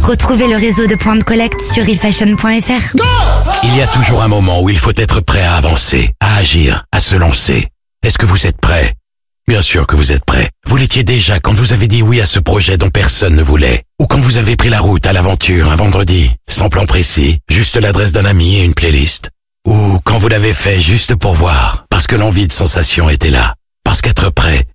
Retrouvez le réseau de points de collecte sur efashion.fr. Il y a toujours un moment où il faut être prêt à avancer, à agir, à se lancer. Est-ce que vous êtes prêt? Bien sûr que vous êtes prêt. Vous l'étiez déjà quand vous avez dit oui à ce projet dont personne ne voulait. Ou quand vous avez pris la route à l'aventure un vendredi, sans plan précis, juste l'adresse d'un ami et une playlist. Ou quand vous l'avez fait juste pour voir, parce que l'envie de sensation était là. Parce qu'être prêt,